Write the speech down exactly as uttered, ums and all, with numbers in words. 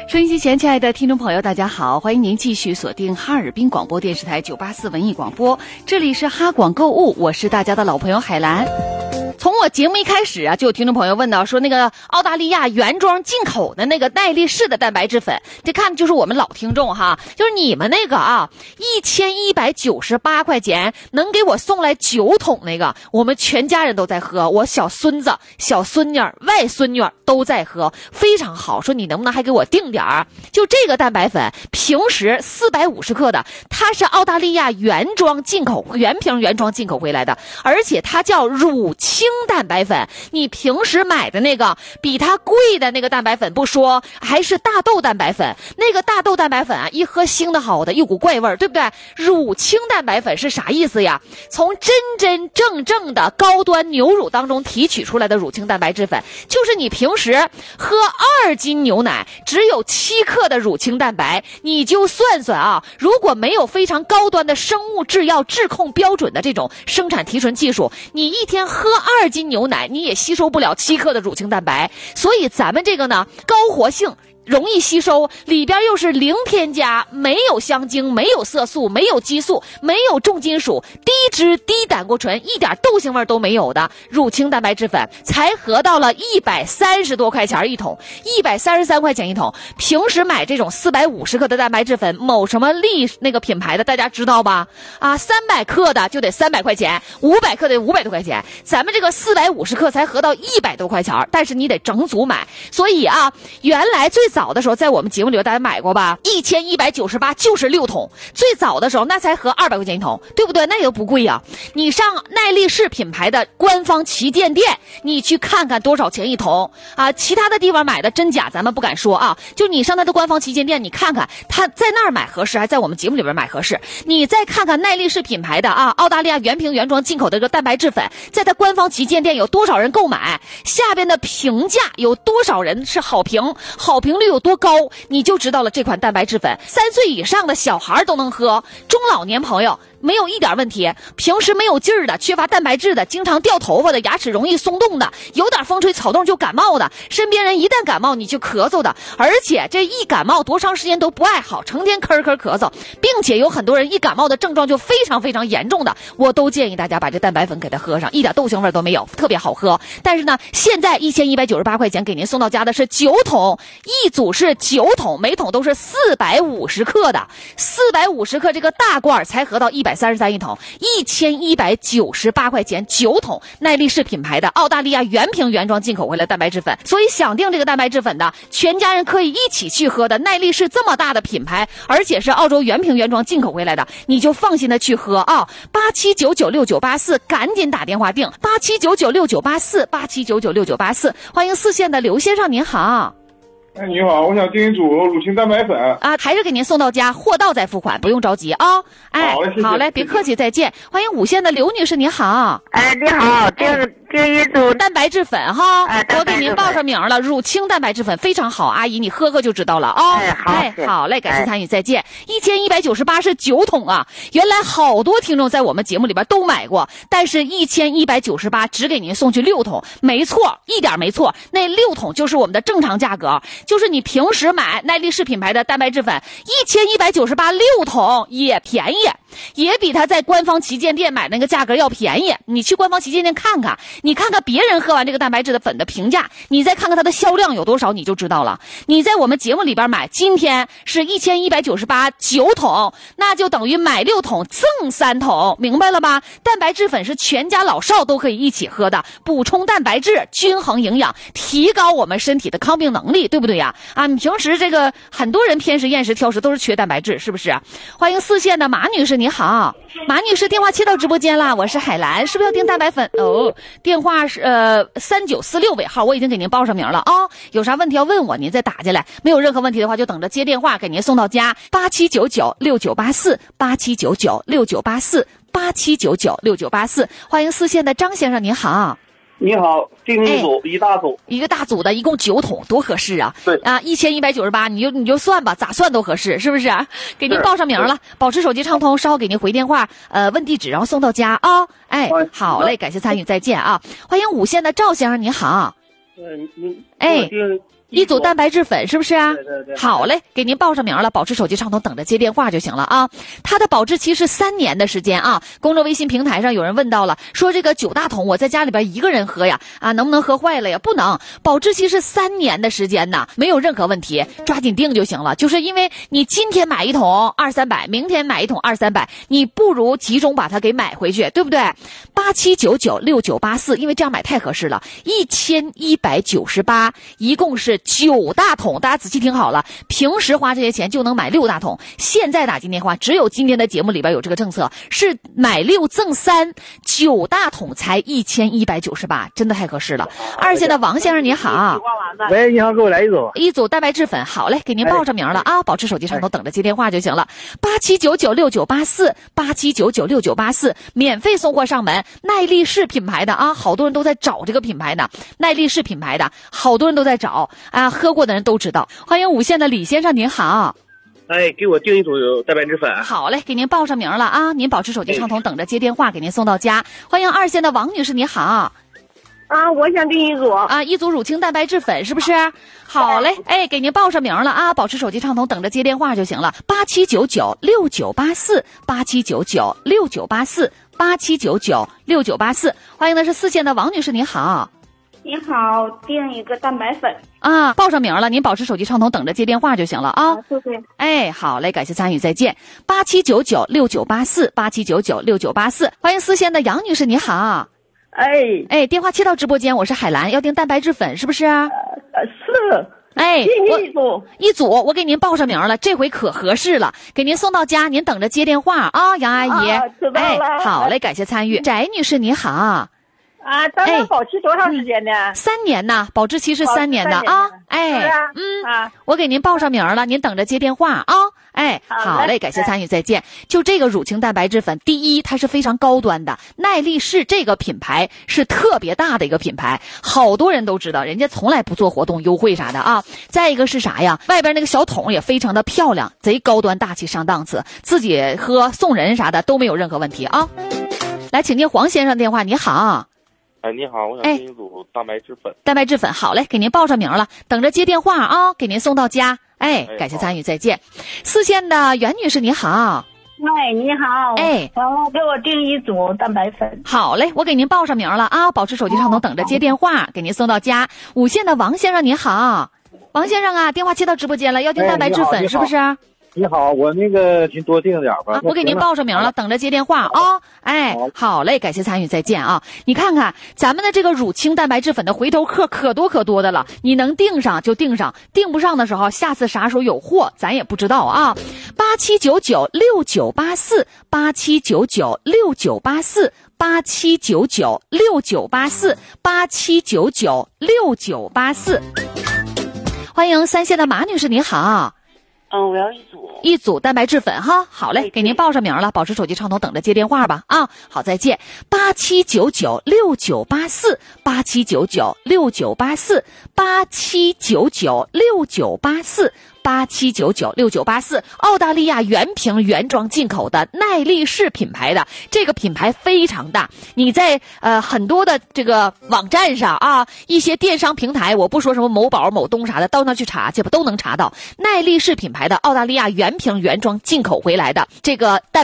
收音机前，亲爱的听众朋友，大家好，欢迎您继续锁定哈尔滨广播电视台九八四文艺广播，这里是哈广购物，我是大家的老朋友海兰。从我节目一开始啊，就有听众朋友问到说，那个澳大利亚原装进口的那个耐力士的蛋白质粉，这看就是我们老听众哈，就是你们那个啊，一千一百九十八块钱能给我送来九桶那个，我们全家人都在喝，我小孙子、小孙女、外孙女都在喝，非常好。说你能不能还给我订点儿？就这个蛋白粉，平时四百五十克的，它是澳大利亚原装进口、原瓶原装进口回来的，而且它叫乳清蛋白粉，你平时买的那个比它贵的那个蛋白粉不说，还是大豆蛋白粉，那个大豆蛋白粉啊，一喝腥的好的一股怪味儿，对不对？乳清蛋白粉是啥意思呀？从真真正正的高端牛乳当中提取出来的乳清蛋白质粉，就是你平时喝二斤牛奶只有七克的乳清蛋白，你就算算啊，如果没有非常高端的生物制药质控标准的这种生产提纯技术，你一天喝二斤牛奶你也吸收不了七克的乳清蛋白。所以咱们这个呢，高活性，容易吸收，里边又是零添加，没有香精，没有色素，没有激素，没有重金属，低脂低胆固醇，一点豆腥味都没有的乳清蛋白质粉，才合到了一百三十多块钱一桶，一百三十三块钱一桶。平时买这种四百五十克的蛋白质粉，某什么力那个品牌的大家知道吧？啊，三百克的就得三百块钱，五百克的五百多块钱，咱们这个四百五十克才合到一百多块钱，但是你得整组买。所以啊，原来最早的时候，在我们节目里大家买过吧，一千一百九十八就是六桶，最早的时候那才合二百块钱一桶，对不对？那也不贵呀、啊。你上耐力士品牌的官方旗舰店，你去看看多少钱一桶啊？其他的地方买的真假咱们不敢说啊，就你上它的官方旗舰店，你看看它在那儿买合适，还在我们节目里边买合适。你再看看耐力士品牌的啊，澳大利亚原瓶原装进口的这个蛋白质粉，在它官方旗舰店有多少人购买，下边的评价有多少人是好评，好评率有多高，你就知道了这款蛋白质粉三岁以上的小孩都能喝，中老年朋友没有一点问题，平时没有劲儿的，缺乏蛋白质的，经常掉头发的，牙齿容易松动的，有点风吹草动就感冒的，身边人一旦感冒你就咳嗽的，而且这一感冒多长时间都不爱好，成天咳咳咳嗽，并且有很多人一感冒的症状就非常非常严重的，我都建议大家把这蛋白粉给它喝上，一点豆腥味都没有，特别好喝。但是呢，现在一千一百九十八块钱给您送到家的是九桶，一组是九桶，每桶都是四百五十克的，四百五十克这个大罐才合到一百三十三一桶，一千一百九十八块钱九桶，耐力士品牌的澳大利亚原瓶原装进口回来蛋白质粉，所以想订这个蛋白质粉的，全家人可以一起去喝的，耐力士这么大的品牌，而且是澳洲原瓶原装进口回来的，你就放心的去喝啊！八七九九六九八四，赶紧打电话订八七九九六九八四，八七九九六九八四，欢迎四线的刘先生您好。 哎，你好，我想订一组乳清蛋白粉啊，还是给您送到家，货到再付款，不用着急啊、哦。哎， 好嘞，谢谢好嘞，别客气，再见。欢迎五线的刘女士，您好。 哎，你好，这这一组蛋白质粉哈， 哎， 我给您报上名了，乳清蛋白质粉非常好，阿姨你喝喝就知道了啊、哦。 哎，好， 哎，好嘞，感谢参与，再见。一千一百九十八是九桶啊，原来好多听众在我们节目里边都买过，但是一千一百九十八只给您送去六桶，没错，一点没错，那六桶就是我们的正常价格，就是你平时买耐力士品牌的蛋白质粉，一千一百九十八六桶也便宜，也比他在官方旗舰店买那个价格要便宜。你去官方旗舰店看看，你看看别人喝完这个蛋白质的粉的评价，你再看看它的销量有多少，你就知道了。你在我们节目里边买，今天是一千一百九十八九桶，那就等于买六桶赠三桶，明白了吧？蛋白质粉是全家老少都可以一起喝的，补充蛋白质，均衡营养，提高我们身体的抗病能力，对不对呀？啊，你平时这个很多人偏食厌食挑食都是缺蛋白质，是不是？欢迎四线的马女士，你好。马女士，电话切到直播间了，我是海兰，是不是要订蛋白粉？哦，电话是呃三九四六尾号，我已经给您报上名了啊、哦。有啥问题要问我，您再打进来。没有任何问题的话，就等着接电话给您送到家。八七九九六九八四，八七九九六九八四，八七九九六九八四。欢迎四线的张先生，您好。 你好，订一组、哎、一大组， 一个大组的，一共九桶，多合适啊！ 对啊，一千一百九十八，你就你就算吧，咋算都合适，是不是？给您报上名了，保持手机畅通，稍后给您回电话，呃，问地址，然后送到家啊、哦。哎，好嘞，感谢参与，再见啊！欢迎五线的赵先生，您好。 嗯，您哎， 订一组蛋白质粉是不是啊？ 对对对。 好嘞，给您报上名了，保持手机畅通，等着接电话就行了啊。它的保质期是三年的时间啊。公众微信平台上有人问到了，说这个九大桶我在家里边一个人喝呀，啊，能不能喝坏了呀？不能，保质期是三年的时间呢，没有任何问题，抓紧订就行了。就是因为你今天买一桶二三百，明天买一桶二三百，你不如集中把它给买回去，对不对？八七九九六九八四，因为这样买太合适了，一千一百九十八，一共是九大桶，大家仔细听好了，平时花这些钱就能买六大桶，现在打进电话，只有今天的节目里边有这个政策，是买六赠三，九大桶才一千一百九十八，真的太合适了。二线的王先生你好， 喂，你好，给我来一组， 一组蛋白质粉，好嘞，给您报上名了啊，保持手机畅通，等着接电话就行了。八七九九六九八四，八七九九六九八四，免费送货上门，耐力士品牌的啊，好多人都在找这个品牌呢，耐力士品牌的，好多人都在找啊，喝过的人都知道。欢迎五线的李先生您好。 哎，给我订一组蛋白质粉。 好嘞，给您报上名了啊，您保持手机畅通，等着接电话，给您送到家。欢迎二线的王女士你好。 啊，我想订一组啊，一组乳清蛋白质粉是不是？好嘞，哎，给您报上名了啊，保持手机畅通，等着接电话就行了。八七九九六九八四，八七九九六九八四，八七九九六九八四。欢迎的是四线的王女士你好。 你好，订一个蛋白粉啊，报上名了，您保持手机畅通，等着接电话就行了啊。 谢谢。 哎，好嘞，感谢参与，再见。八七九九六九八四，八七九九六九八四。欢迎四线的杨女士你好。 哎哎，电话切到直播间，我是海兰，要订蛋白质粉是不是？ 呃，是。 哎， 订一组， 一组，我给您报上名了，这回可合适了，给您送到家，您等着接电话啊，杨阿姨。 啊，知道了。 哎，好嘞，感谢参与。翟女士你好。 啊，咱们保持多长时间呢？ 嗯、三年呐，保质期是三年的啊。哎， 啊、 嗯啊， 我给您报上名了，您等着接电话啊。哎，好嘞，感谢参与，再见。就这个乳清蛋白质粉，第一，它是非常高端的，耐力士这个品牌是特别大的一个品牌，好多人都知道，人家从来不做活动优惠啥的啊。再一个是啥呀？外边那个小桶也非常的漂亮，贼高端大气上档次，自己喝送人啥的都没有任何问题啊。来，请接黄先生电话，你好。 哎，你好，我想订一组蛋白质粉。 蛋白质粉，好嘞，给您报上名了，等着接电话啊，给您送到家。哎，感谢参与，再见。四线的袁女士，你好。 哎，你好。 哎， 然后给我订一组蛋白粉。 好嘞，我给您报上名了啊，保持手机畅通，等着接电话，给您送到家。五线的王先生，你好。王先生啊，电话接到直播间了，要订蛋白质粉、哎、是不是？ 你好，我那个请多订点吧、 啊。我给您报上名了，等着接电话啊、哦。哎，好嘞，感谢参与，再见啊！你看看咱们的这个乳清蛋白质粉的回头客可多可多的了，你能订上就订上，订不上的时候，下次啥时候有货咱也不知道啊。八七九九六九八四，八七九九六九八四，八七九九六九八四，八七九九六九八四。欢迎三线的马女士，你好。 嗯，我要一组一组蛋白质粉哈，好嘞，给您报上名了，保持手机畅通，等着接电话吧啊，好，再见。八七九九六九八四，八七九九六九八四，八七九九六九八四，八七九九六九八四，澳大利亚原瓶原装进口的耐力士品牌的，这个品牌非常大，你在呃很多的这个网站上啊，一些电商平台，我不说什么某宝某东啥的，到那去查去吧，都能查到耐力士品牌的澳大利亚原瓶原装进口回来的这个蛋